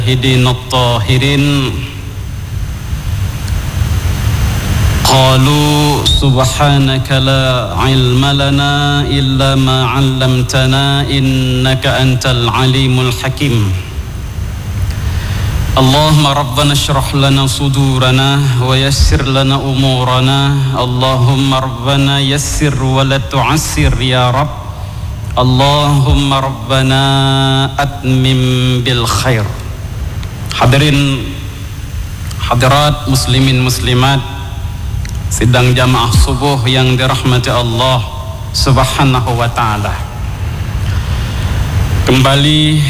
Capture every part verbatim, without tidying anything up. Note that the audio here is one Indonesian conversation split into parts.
المجاهدين الطاهرين قالوا سبحانك لا علم لنا إلا ما علمتنا إنك أنت العليم الحكيم اللهم ربنا اشرح لنا صدورنا ويسر لنا أمورنا اللهم ربنا يسر ولا تعسر يا رب اللهم ربنا أتمم بالخير. Hadirin hadirat muslimin muslimat sidang jamaah subuh yang dirahmati Allah subhanahu wa ta'ala, kembali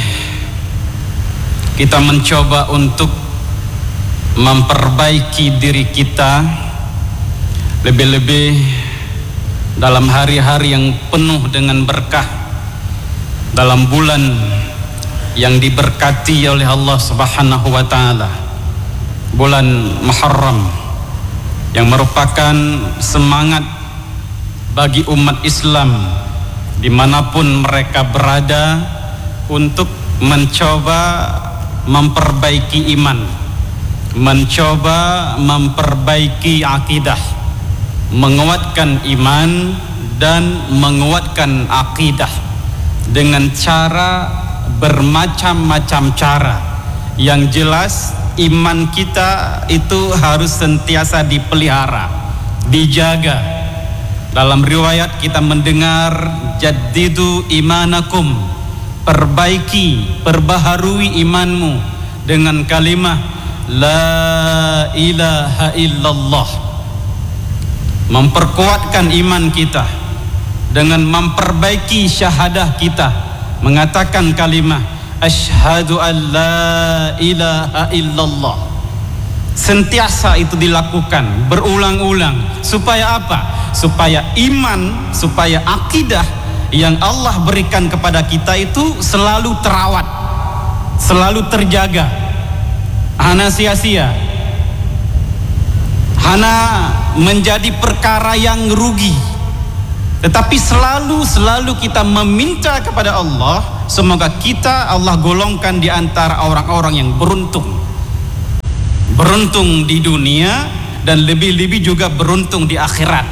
kita mencoba untuk memperbaiki diri kita, lebih-lebih dalam hari-hari yang penuh dengan berkah, dalam bulan yang diberkati oleh Allah subhanahu wa ta'ala, bulan Muharram, yang merupakan semangat bagi umat Islam dimanapun mereka berada untuk mencoba memperbaiki iman, mencoba memperbaiki akidah, menguatkan iman dan menguatkan akidah dengan cara bermacam-macam cara. Yang jelas iman kita itu harus sentiasa dipelihara, dijaga. Dalam riwayat kita mendengar jaddidu imanakum, perbaiki, perbaharui imanmu dengan kalimat la ilaha illallah. Memperkuatkan iman kita dengan memperbaiki syahadah kita, mengatakan kalimat asyhadu an la ilaha illallah. Sentiasa itu dilakukan berulang-ulang. Supaya apa? Supaya iman, supaya akidah yang Allah berikan kepada kita itu selalu terawat, selalu terjaga. Hana sia-sia, hana menjadi perkara yang rugi. Tetapi selalu selalu kita meminta kepada Allah, semoga kita Allah golongkan di antara orang-orang yang beruntung. Beruntung di dunia dan lebih-lebih juga beruntung di akhirat.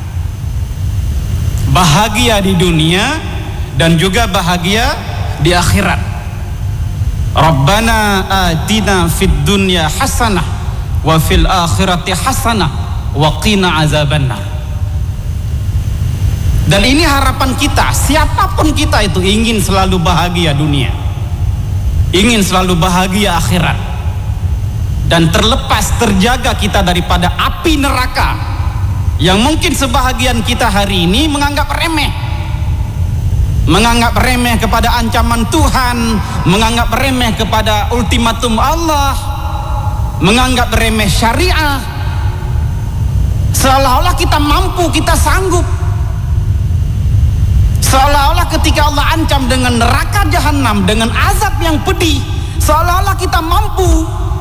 Bahagia di dunia dan juga bahagia di akhirat. Rabbana atina fid dunya hasanah wa fil akhirati hasanah wa qina azabannar. Dan ini harapan kita, siapapun kita itu ingin selalu bahagia dunia, ingin selalu bahagia akhirat, dan terlepas terjaga kita daripada api neraka yang mungkin sebahagian kita hari ini menganggap remeh, menganggap remeh kepada ancaman Tuhan, menganggap remeh kepada ultimatum Allah, menganggap remeh syariah, seolah-olah kita mampu, kita sanggup. Seolah-olah ketika Allah ancam dengan neraka jahanam, dengan azab yang pedih, seolah-olah kita mampu.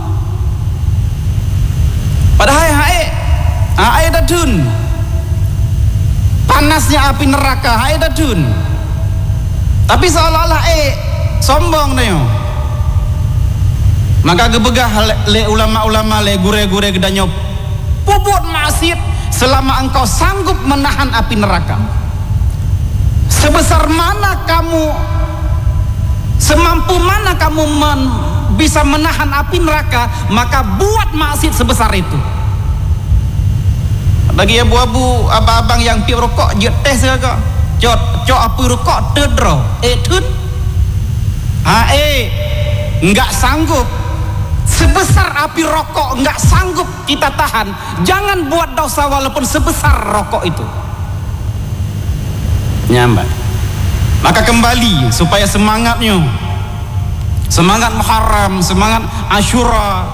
Padahal hae, hae dadun. Panasnya api neraka, hae dadun. Tapi seolah-olah eh sombong nih. Maka gebegah le ulama-ulama le gure-gure gedanyo puput maksiat selama engkau sanggup menahan api neraka. Sebesar mana kamu, semampu mana kamu men, bisa menahan api neraka, maka buat maksiat sebesar itu. Bagi abu-abu abang-abang yang pi rokok jet teh segala, jot cok api rokok tedro, eh tun, ah eh, nggak sanggup. Sebesar api rokok nggak sanggup kita tahan, jangan buat dosa walaupun sebesar rokok itu. Nyambat. Maka kembali supaya semangatnya, semangat Muharram, semangat Asyura,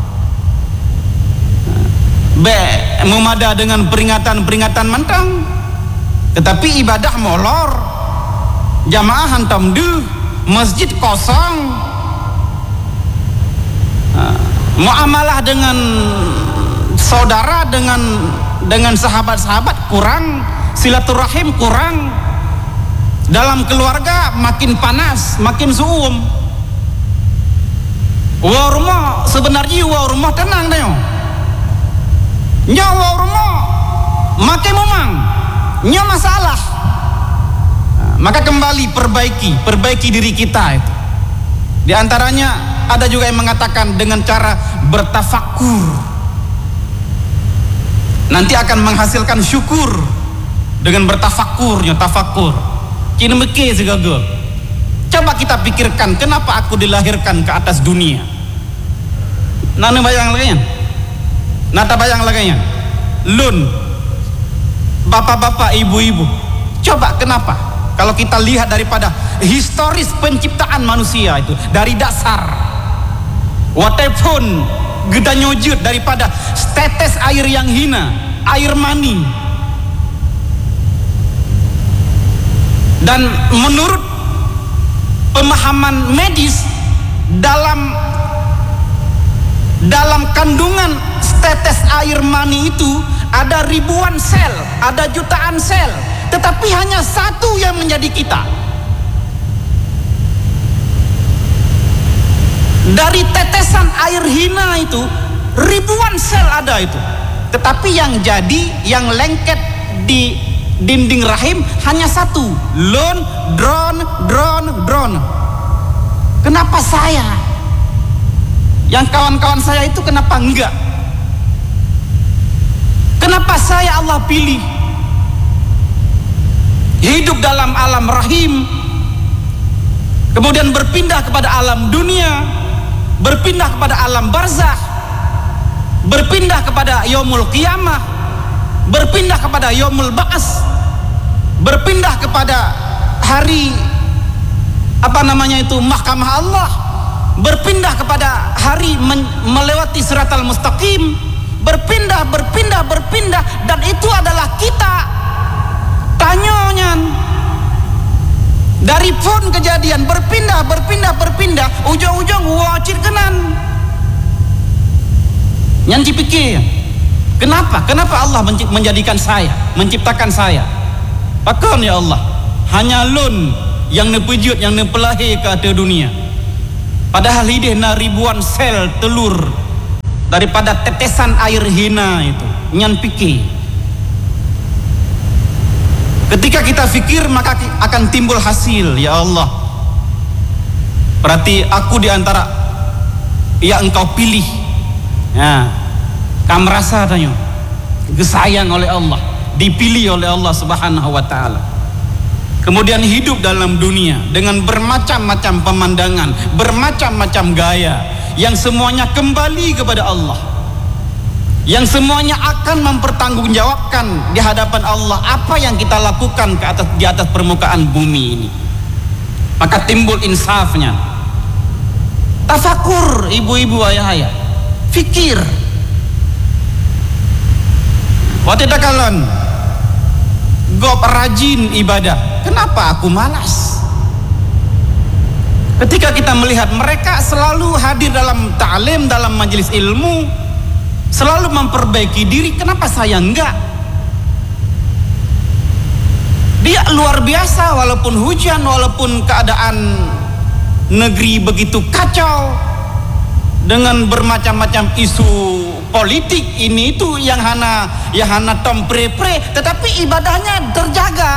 be memada dengan peringatan-peringatan mantang, tetapi ibadah molor, jamaah hantam duh, masjid kosong, muamalah dengan saudara, dengan dengan sahabat-sahabat kurang, silaturahim kurang, dalam keluarga makin panas, makin suum. Wa rumah sebenarnya wa rumah tenang dah. Nya wa rumah makai memang nya masalah. Nah, maka kembali perbaiki, perbaiki diri kita itu. Di antaranya ada juga yang mengatakan dengan cara bertafakur. Nanti akan menghasilkan syukur dengan bertafakurnya, tafakur. Kini meke segagal. Coba kita pikirkan, kenapa aku dilahirkan ke atas dunia? Nana bayang lagi, nata bayang lagi, lun, bapak-bapak, ibu-ibu. Coba kenapa? Kalau kita lihat daripada historis penciptaan manusia itu dari dasar, walaupun geda nyojut daripada setetes air yang hina, air mani, dan menurut pemahaman medis dalam dalam kandungan setetes air mani itu ada ribuan sel, ada jutaan sel, tetapi hanya satu yang menjadi kita. Dari tetesan air hina itu ribuan sel ada itu, tetapi yang jadi, yang lengket di dinding rahim hanya satu, lon, drone, drone, drone. Kenapa saya? Yang kawan-kawan saya itu kenapa enggak? Kenapa saya Allah pilih hidup dalam alam rahim, kemudian berpindah kepada alam dunia, berpindah kepada alam barzakh, berpindah kepada yaumul qiyamah, berpindah kepada yaumul ba'as, berpindah kepada hari apa namanya itu mahkamah Allah, berpindah kepada hari melewati siratal mustaqim, berpindah berpindah berpindah, dan itu adalah kita. Tanyonya dari pun kejadian berpindah berpindah berpindah, ujung-ujung wajib kenan nyanci pikir. Kenapa? Kenapa Allah menjadikan saya, menciptakan saya? Pakon ya Allah, hanya lun yang nepejut, yang nepelahir ke atas dunia. Padahal hidih na ribuan sel telur daripada tetesan air hina itu. Nyan pikir. Ketika kita fikir maka akan timbul hasil. Ya Allah, berarti aku diantara yang engkau pilih. Ya, kamu merasa tanya disayang oleh Allah, dipilih oleh Allah Subhanahu wa taala. Kemudian hidup dalam dunia dengan bermacam-macam pemandangan, bermacam-macam gaya, yang semuanya kembali kepada Allah, yang semuanya akan mempertanggungjawabkan di hadapan Allah apa yang kita lakukan ke atas, di atas permukaan bumi ini. Maka timbul insafnya. Tafakur ibu-ibu, ayah-ayah, fikir. Waktu itu kalian gop rajin ibadah, kenapa aku malas? Ketika kita melihat mereka selalu hadir dalam ta'lim, dalam majelis ilmu, selalu memperbaiki diri, kenapa saya enggak? Dia luar biasa, walaupun hujan, walaupun keadaan negeri begitu kacau dengan bermacam-macam isu politik ini itu yang hana yang hana tompre-pre, tetapi ibadahnya terjaga.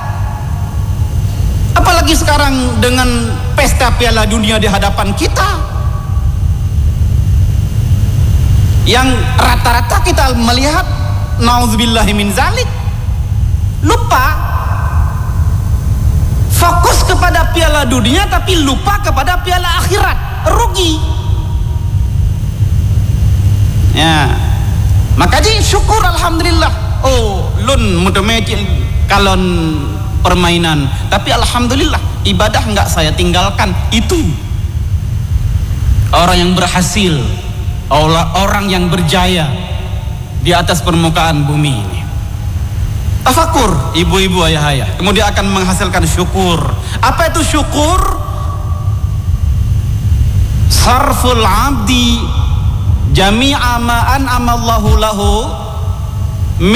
Apalagi sekarang dengan pesta Piala Dunia di hadapan kita, yang rata-rata kita melihat nauzubillahi min zalik, lupa fokus kepada Piala Dunia tapi lupa kepada Piala Akhirat, rugi. Ya, makanya syukur alhamdulillah. Oh, lun mudah-mudahan kalon permainan, tapi alhamdulillah ibadah enggak saya tinggalkan. Itu orang yang berhasil, orang yang berjaya di atas permukaan bumi ini. Tafakur ibu-ibu, ayah-ayah, kemudian akan menghasilkan syukur. Apa itu syukur? Sarful abdi jami'a ma an'amallahu lahu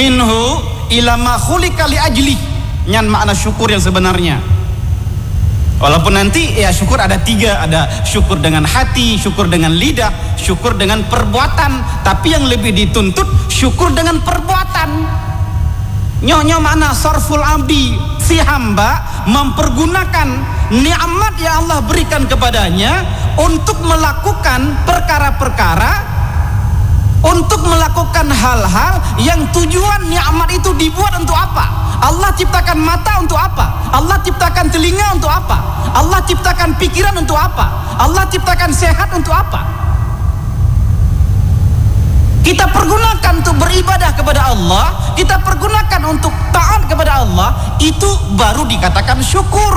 minhu ila ma khulika li ajli. Nyan makna syukur yang sebenarnya. Walaupun nanti ya syukur ada tiga, ada syukur dengan hati, syukur dengan lidah, syukur dengan perbuatan. Tapi yang lebih dituntut syukur dengan perbuatan. Nyonya mana sarful abdi, si hamba mempergunakan nikmat yang Allah berikan kepadanya untuk melakukan perkara-perkara, untuk melakukan hal-hal yang tujuan nikmat itu dibuat untuk apa? Allah ciptakan mata untuk apa? Allah ciptakan telinga untuk apa? Allah ciptakan pikiran untuk apa? Allah ciptakan sehat untuk apa? Kita pergunakan untuk beribadah kepada Allah, kita pergunakan untuk taat kepada Allah, itu baru dikatakan syukur.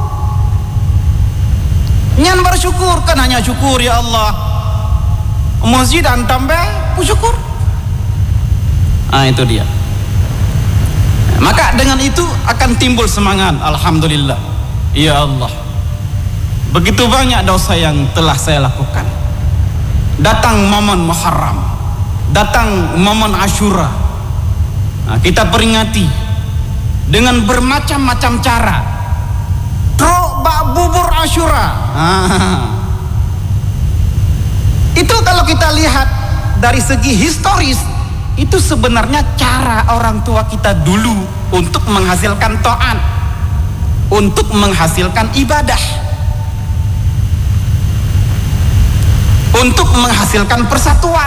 Nyan bersyukur, kan hanya syukur ya Allah. Masjid dan tambah syukur. Ah itu dia. Maka dengan itu akan timbul semangat. Alhamdulillah, ya Allah, begitu banyak dosa yang telah saya lakukan. Datang momen Muharram, datang momen Ashura, nah, kita peringati dengan bermacam-macam cara. Trok bak bubur Ashura, ah. Itu kalau kita lihat dari segi historis, itu sebenarnya cara orang tua kita dulu untuk menghasilkan taat, untuk menghasilkan ibadah, untuk menghasilkan persatuan.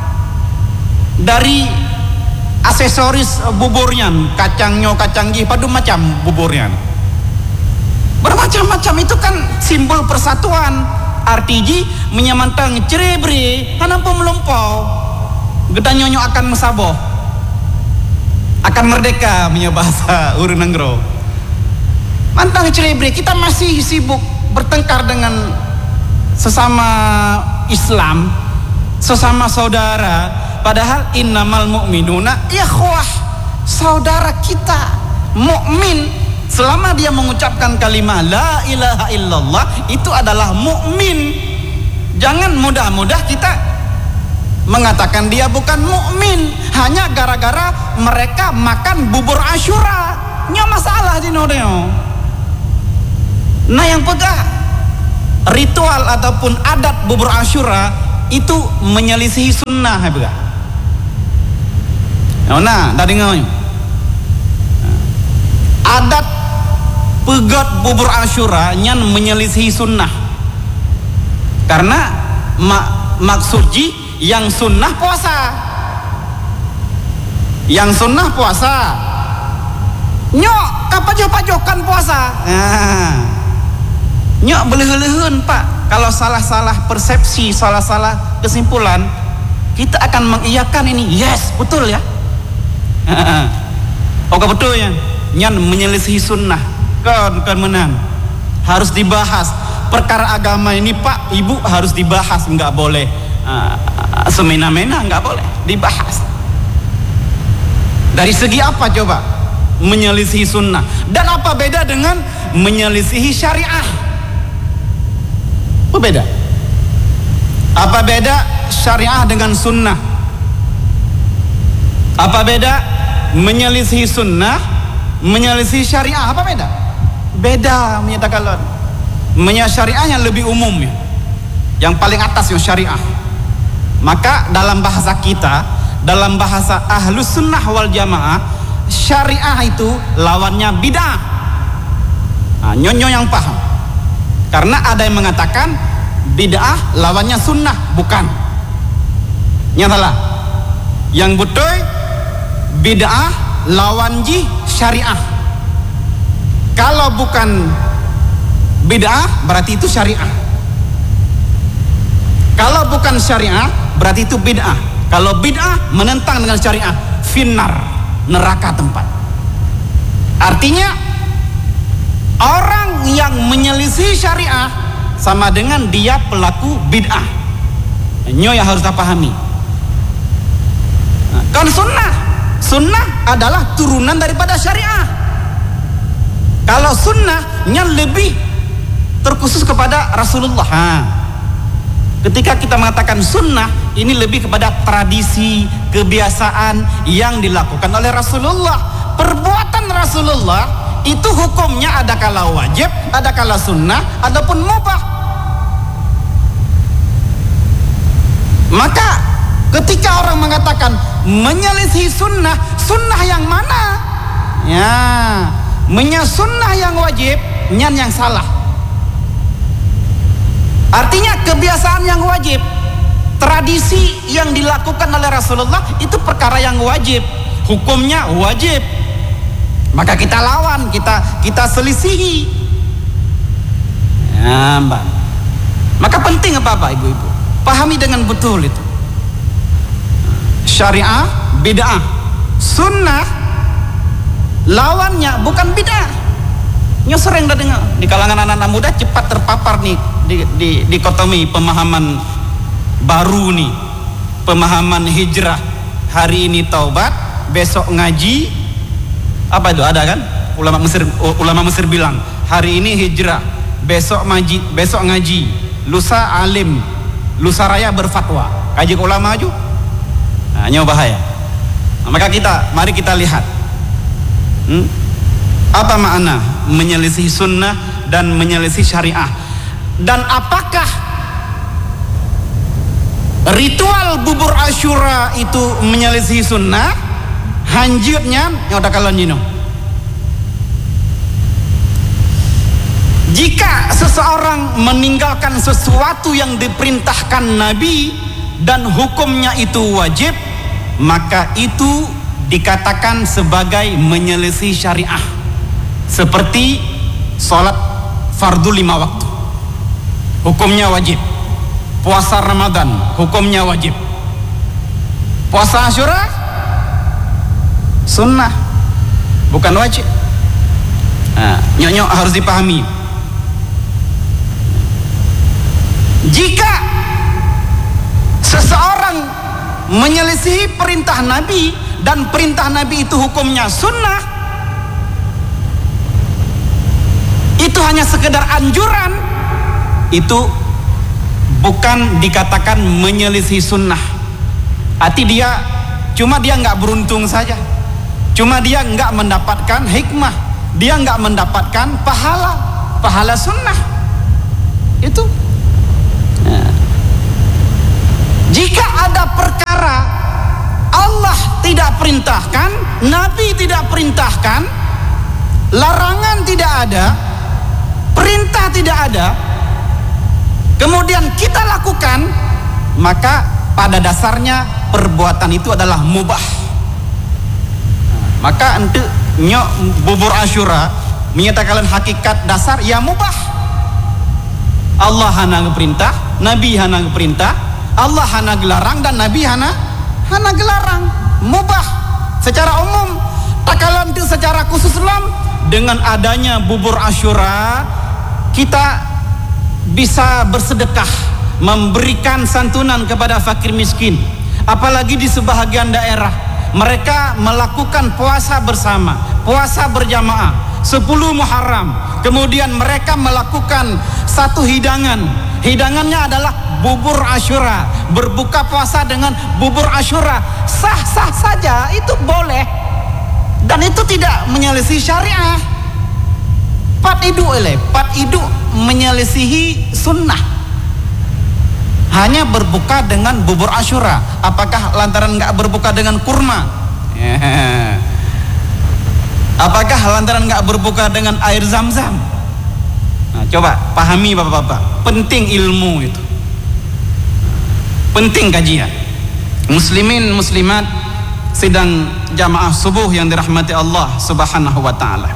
Dari aksesoris buburnya, kacangnya, kacang gih, padu macam buburnya, bermacam-macam, itu kan simbol persatuan. Artiji menyamantang cerebre, tanpa melompau, gedanyonyo akan mesaboh, akan merdeka, punya bahasa urun nenggro. Mantang cerebre, kita masih sibuk bertengkar dengan sesama Islam, sesama saudara, padahal innamal mu'minuna ikhwah, saudara kita mukmin. Selama dia mengucapkan kalimat la ilaha illallah, itu adalah mukmin. Jangan mudah-mudah kita mengatakan dia bukan mukmin hanya gara-gara mereka makan bubur Ashura. Nya masalah di nodeo. Nah, yang pegah ritual ataupun adat bubur Ashura itu menyelisihi sunnah, ya pegah. Nah, tadi ngoyo. Adat pegat bubur Ashura nyan menyelisihi sunnah, karena mak maksudji yang sunnah puasa, yang sunnah puasa, nyok kapajok-pajokan puasa. Nah, nyok beleh-lehen pak, kalau salah-salah persepsi, salah-salah kesimpulan, kita akan mengiyakan ini, yes betul ya. Oke betul ya, nyan menyelisihi sunnah. Kan kan menang, harus dibahas perkara agama ini pak ibu, harus dibahas, nggak boleh uh, semena-mena, nggak boleh dibahas. Dari segi apa coba menyelisihi sunnah, dan apa beda dengan menyelisihi syariah? Apa beda? Apa beda syariah dengan sunnah? Apa beda menyelisihi sunnah, menyelisihi syariah? Apa beda? Beda menyatakan menyatakan syariah yang lebih umum ya, yang paling atas yang syariah. Maka dalam bahasa kita, dalam bahasa ahlus sunnah wal jamaah, syariah itu lawannya bid'ah. Nah, nyonyo yang paham, karena ada yang mengatakan bid'ah lawannya sunnah, bukan. Nyatalah yang betul bid'ah lawan ji syariah. Kalau bukan bid'ah berarti itu syariah. Kalau bukan syariah berarti itu bid'ah. Kalau bid'ah menentang dengan syariah, finnar, neraka tempat. Artinya orang yang menyelisih syariah sama dengan dia pelaku bid'ah. Nyo yang harus kita pahami. Nah, kan sunnah, sunnah adalah turunan daripada syariah. Kalau sunnahnya lebih terkhusus kepada Rasulullah. Ha. Ketika kita mengatakan sunnah, ini lebih kepada tradisi, kebiasaan yang dilakukan oleh Rasulullah. Perbuatan Rasulullah itu hukumnya ada kala wajib, ada kala sunnah, adapun mubah. Maka ketika orang mengatakan menyelisih sunnah, sunnah yang mana? Ya, menya sunnah yang wajib, nyan yang salah. Artinya kebiasaan yang wajib, tradisi yang dilakukan oleh Rasulullah itu perkara yang wajib, hukumnya wajib. Maka kita lawan, kita kita selisihi. Ya, Mbak. Maka penting apa Bapak Ibu-ibu? Pahami dengan betul itu. Syariah, bid'ah. Sunnah lawannya bukan bid'ah. Nyo sering dah dengar di kalangan anak-anak muda cepat terpapar nih di, di dikotomi pemahaman baru nih, pemahaman hijrah. Hari ini taubat, besok ngaji. Apa itu ada kan? Ulama Mesir ulama Mesir bilang hari ini hijrah, besok ngaji, besok ngaji, lusa alim, lusa raya berfatwa. Kaji ulama aja. Nah, nyo bahaya. Nah, maka kita mari kita lihat. Hmm? Apa makna menyelisih sunnah dan menyelisih syariah, dan apakah ritual bubur Asyura itu menyelisih sunnah? Hanjutnya yang udah kalian jino. Jika seseorang meninggalkan sesuatu yang diperintahkan Nabi dan hukumnya itu wajib, maka itu dikatakan sebagai menyelisih syariah. Seperti sholat fardu lima waktu, hukumnya wajib. Puasa Ramadan, hukumnya wajib. Puasa Asyura, sunnah, bukan wajib. Nah, nyok-nyok harus dipahami. Jika seseorang menyelisihi perintah Nabi dan perintah Nabi itu hukumnya sunnah, itu hanya sekedar anjuran, itu bukan dikatakan menyelisih sunnah. Arti dia cuma dia nggak beruntung saja, cuma dia nggak mendapatkan hikmah, dia nggak mendapatkan pahala pahala sunnah itu. Nah, jika ada perkara Allah tidak perintahkan, Nabi tidak perintahkan, larangan tidak ada, perintah tidak ada, kemudian kita lakukan, maka pada dasarnya perbuatan itu adalah mubah. Maka ente nyok bubur Asyura menyatakan hakikat dasar ya mubah. Allah hana perintah, Nabi hana perintah, Allah hana gelarang dan Nabi hana hana gelarang, mubah secara umum. Tak kalau itu secara khusus Islam, dengan adanya bubur Asyura kita bisa bersedekah, memberikan santunan kepada fakir miskin. Apalagi di sebahagian daerah mereka melakukan puasa bersama, puasa berjamaah sepuluh Muharram, kemudian mereka melakukan satu hidangan. Hidangannya adalah bubur Asyura, berbuka puasa dengan bubur Asyura. Sah-sah saja, itu boleh, dan itu tidak menyelisihi syariah. Pat idu ele, pat idu menyelisihi sunnah. Hanya berbuka dengan bubur Asyura. Apakah lantaran nggak berbuka dengan kurma? Yeah. Apakah lantaran nggak berbuka dengan air zam-zam? Nah, coba pahami bapak-bapak, penting ilmu itu, penting kajian. Muslimin muslimat sidang jamaah subuh yang dirahmati Allah Subhanahu wa taala.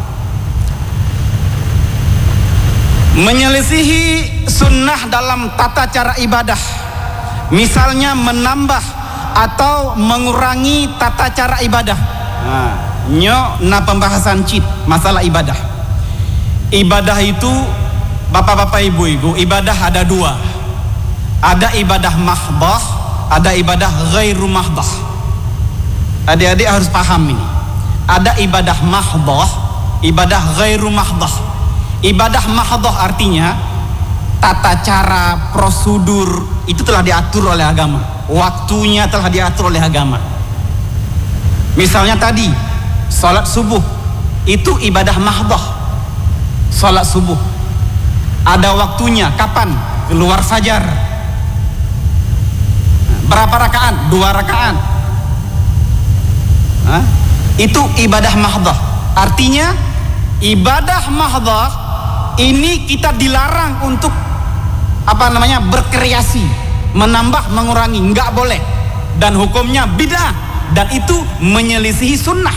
Menyelisihi sunnah dalam tata cara ibadah, misalnya menambah atau mengurangi tata cara ibadah. Nah, nyo na pembahasan cit masalah ibadah. Ibadah itu bapak-bapak ibu-ibu, ibadah ada dua. Ada ibadah mahdah, ada ibadah ghairu mahdah. Adik-adik harus paham ini. Ada ibadah mahdah, ibadah ghairu mahdah. Ibadah mahdoh artinya tata cara, prosedur itu telah diatur oleh agama, waktunya telah diatur oleh agama. Misalnya tadi sholat subuh itu ibadah mahdoh. Salat subuh ada waktunya, kapan? Keluar fajar. Berapa rakaat? Dua rakaat. Hah? Itu ibadah mahdoh. Artinya ibadah mahdoh ini kita dilarang untuk apa namanya berkreasi, menambah, mengurangi, nggak boleh. Dan hukumnya bid'ah, dan itu menyelisihi sunnah.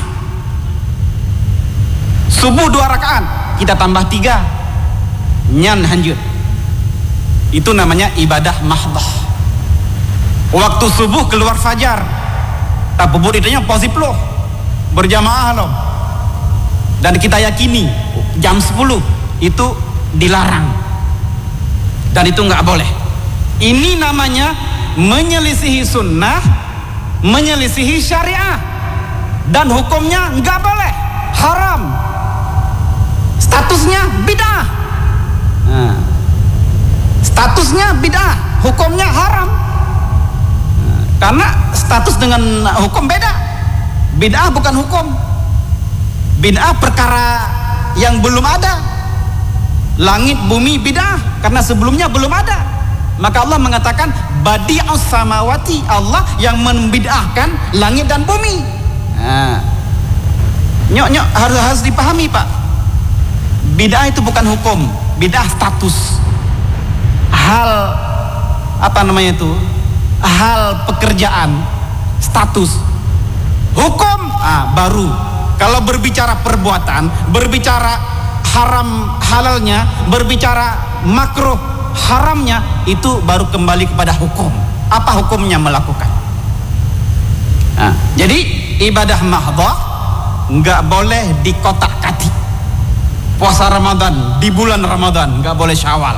Subuh dua rakaat, kita tambah tiga, nyan hanjut. Itu namanya ibadah mahdoh. Waktu subuh keluar fajar, tapi buritanya posisi loh, berjamaah loh. Dan kita yakini jam sepuluh itu dilarang, dan itu nggak boleh. Ini namanya menyelisihi sunnah, menyelisihi syariah, dan hukumnya nggak boleh, haram, statusnya bid'ah. Nah, statusnya bid'ah, hukumnya haram. Nah, karena status dengan hukum beda. Bid'ah bukan hukum. Bid'ah perkara yang belum ada. Langit bumi bid'ah karena sebelumnya belum ada. Maka Allah mengatakan badi'us samawati, Allah yang membid'ahkan langit dan bumi. Nah, nyok nyok harus harus dipahami Pak. Bid'ah itu bukan hukum, bid'ah status. Hal apa namanya itu? Hal pekerjaan, status. Hukum ah, baru. Kalau berbicara perbuatan, berbicara haram halalnya, berbicara makruh haramnya, itu baru kembali kepada hukum. Apa hukumnya melakukan? Nah, jadi ibadah mahdoh nggak boleh dikotak-katik. Puasa Ramadan di bulan Ramadan nggak boleh Syawal.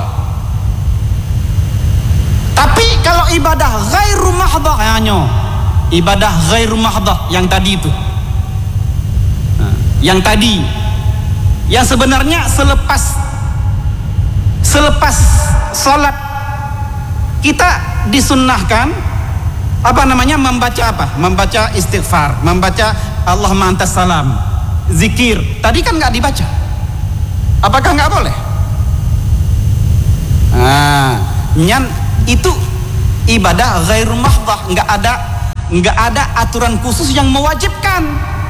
Tapi kalau ibadah ghairu mahdoh, ya, ibadah ghairu mahdoh yang tadi itu, nah, yang tadi, yang sebenarnya selepas selepas sholat kita disunnahkan apa namanya membaca apa? Membaca istighfar, membaca Allahumma antas salam, zikir. Tadi kan nggak dibaca. Apakah nggak boleh? Nah, nyan itu ibadah ghairu mahdoh, nggak ada nggak ada aturan khusus yang mewajibkan,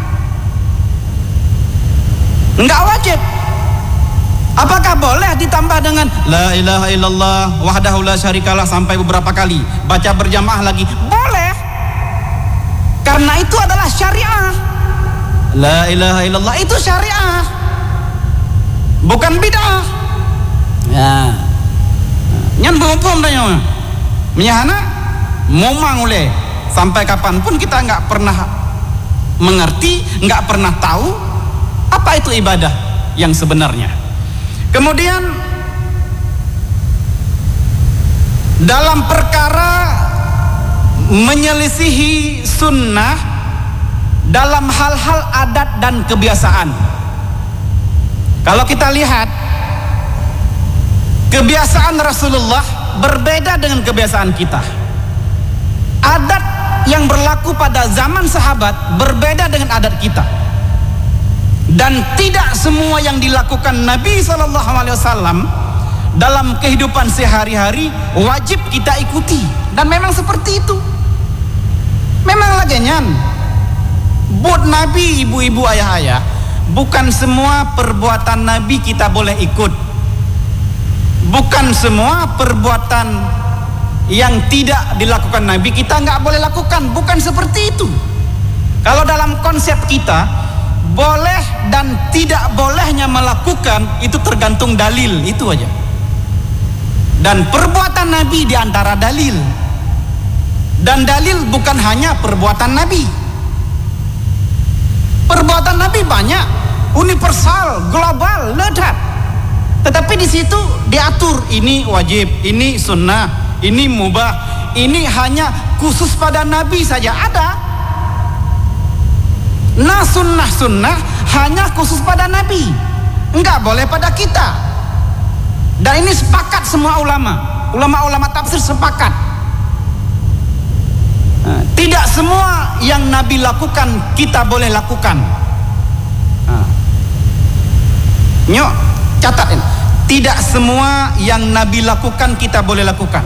nggak wajib. Apakah boleh ditambah dengan la ilaha illallah wahdahu la syarikalah sampai beberapa kali, baca berjamaah lagi? Boleh, karena itu adalah syariah. La ilaha illallah itu syariah, bukan bid'ah. Ya, nyan bom-bom tanya menyahana mau mangule sampai kapanpun kita nggak pernah mengerti, nggak pernah tahu apa itu ibadah yang sebenarnya. Kemudian dalam perkara menyelisihi sunnah dalam hal-hal adat dan kebiasaan, kalau kita lihat kebiasaan Rasulullah berbeda dengan kebiasaan kita. Adat yang berlaku pada zaman sahabat berbeda dengan adat kita. Dan tidak semua yang dilakukan Nabi shallallahu alaihi wasallam dalam kehidupan sehari-hari wajib kita ikuti. Dan memang seperti itu. Memang lagi nyan, buat Nabi, ibu-ibu, ayah-ayah, bukan semua perbuatan Nabi kita boleh ikut. Bukan semua perbuatan yang tidak dilakukan Nabi kita nggak boleh lakukan. Bukan seperti itu. Kalau dalam konsep kita, boleh dan tidak bolehnya melakukan itu tergantung dalil, itu aja. Dan perbuatan Nabi diantara dalil. Dan dalil bukan hanya perbuatan Nabi. Perbuatan Nabi banyak, universal, global, ledat. Tetapi di situ diatur ini wajib, ini sunnah, ini mubah, ini hanya khusus pada Nabi saja ada. Nah, sunnah-sunnah hanya khusus pada Nabi, enggak boleh pada kita. Dan ini sepakat semua ulama, ulama-ulama tafsir sepakat. Nah, tidak semua yang Nabi lakukan kita boleh lakukan. Nah, Nyok, catat ini. Tidak semua yang Nabi lakukan kita boleh lakukan.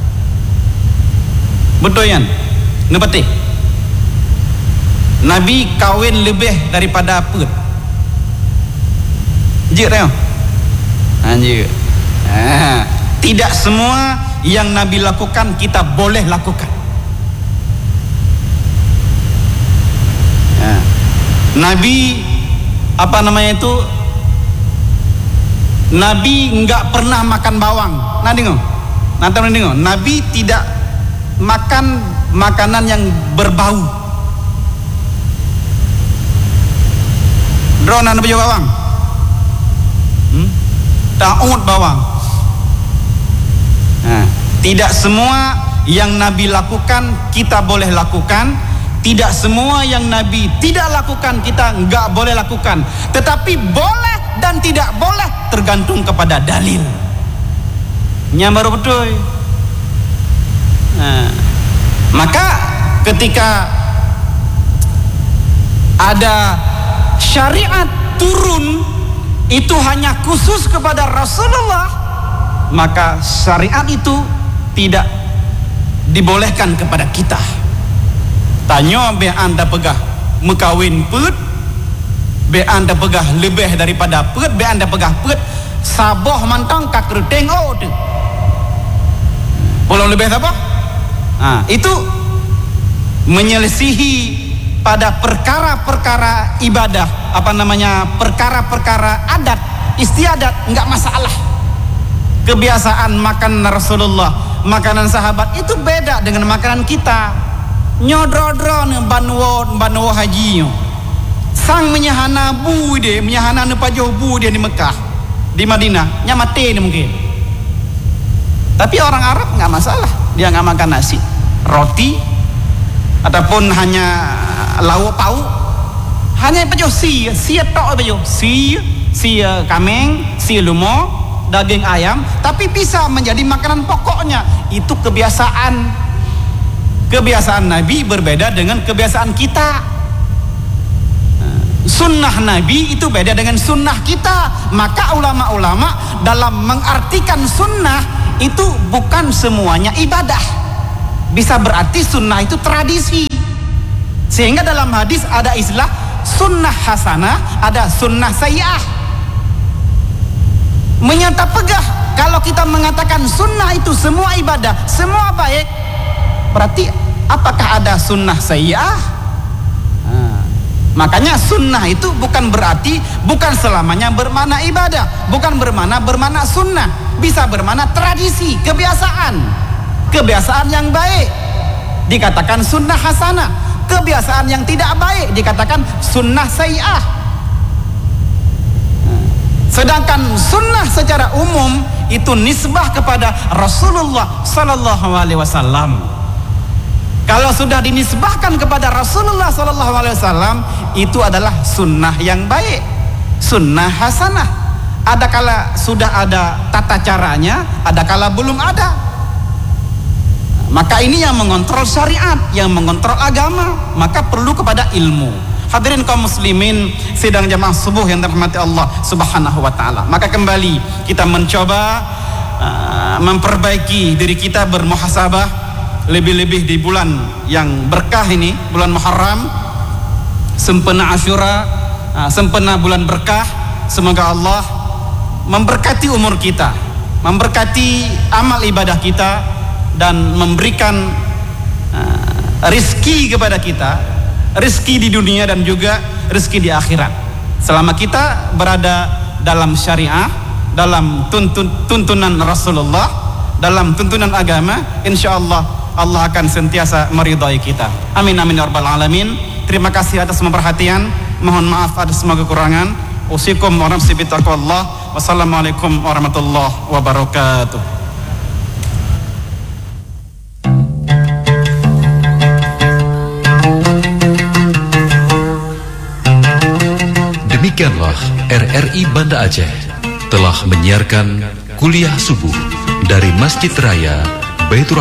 Betul kan? Nepati. Nabi kawin lebih daripada apa? Jik tengok. Anjir. Ah, tidak semua yang Nabi lakukan kita boleh lakukan. Ah. Nabi apa namanya itu? Nabi enggak pernah makan bawang. Nah dengar. Nanti dengar. Nabi tidak makan makanan yang berbau. Drone anda baju bawang. Hmm? Ta'ud bawang. Nah, tidak semua yang Nabi lakukan kita boleh lakukan. Tidak semua yang Nabi tidak lakukan kita enggak boleh lakukan. Tetapi boleh dan tidak boleh tergantung kepada dalil. Nyambar betul. Nah, maka ketika ada syariat turun itu hanya khusus kepada Rasulullah, maka syariat itu tidak dibolehkan kepada kita. Tanya be anda pegah mekawin put, be anda pegah lebih daripada put, be anda pegah put saboh mantang kakru tengok tu. Pulau lebih apa? Nah, itu menyelisihi pada perkara-perkara ibadah, apa namanya, perkara-perkara adat istiadat, enggak masalah. Kebiasaan makan Rasulullah, makanan sahabat itu beda dengan makanan kita. Nyodro-dro ne banwo banwo haji nyo. Sang menyahana bu dia, menyahana ne pajoh bu dia di Mekah, di Madinah, nya mati ni mungkin. Tapi orang Arab enggak masalah, dia enggak makan nasi, roti ataupun hanya lauk pauk, hanya pajoh si, si tok pajoh, si, si kameng, si lumo, daging ayam, tapi bisa menjadi makanan pokoknya. Itu kebiasaan. Kebiasaan Nabi berbeda dengan kebiasaan kita. Sunnah Nabi itu beda dengan sunnah kita. Maka ulama-ulama dalam mengartikan sunnah itu bukan semuanya ibadah. Bisa berarti sunnah itu tradisi. Sehingga dalam hadis ada istilah sunnah hasanah, ada sunnah sayyi'ah. Menyata pegah kalau kita mengatakan sunnah itu semua ibadah, semua baik, berarti apakah ada sunnah sayyi'ah? Nah, makanya sunnah itu bukan berarti, bukan selamanya bermakna ibadah, bukan bermakna bermakna sunnah, bisa bermakna tradisi, kebiasaan, kebiasaan yang baik dikatakan sunnah hasanah, kebiasaan yang tidak baik dikatakan sunnah sayyi'ah. Nah, sedangkan sunnah secara umum itu nisbah kepada Rasulullah sallallahu alaihi wasallam. Kalau sudah dinisbahkan kepada Rasulullah sallallahu alaihi wasallam, itu adalah sunnah yang baik, sunnah hasanah. Ada kala sudah ada tata caranya, ada kala belum ada. Maka ini yang mengontrol syariat, yang mengontrol agama, maka perlu kepada ilmu. Hadirin kaum muslimin sidang jamaah subuh yang dirahmati Allah Subhanahu wa taala. Maka kembali kita mencoba uh, memperbaiki diri kita, bermuhasabah, lebih-lebih di bulan yang berkah ini, bulan Muharram, sempena Asyura, sempena bulan berkah. Semoga Allah memberkati umur kita, memberkati amal ibadah kita, dan memberikan uh, rizki kepada kita, rizki di dunia dan juga rizki di akhirat. Selama kita berada dalam syariah, dalam tuntun, tuntunan Rasulullah, dalam tuntunan agama, insya Allah Allah akan sentiasa meridai kita. Amin amin ya rabbal alamin. Terima kasih atas semua perhatian. Mohon maaf atas semua kekurangan. Usikum wa nafsi bitaqwallah. Wassalamualaikum warahmatullahi wabarakatuh. Demikianlah R R I Banda Aceh telah menyiarkan kuliah subuh dari Masjid Raya Baitur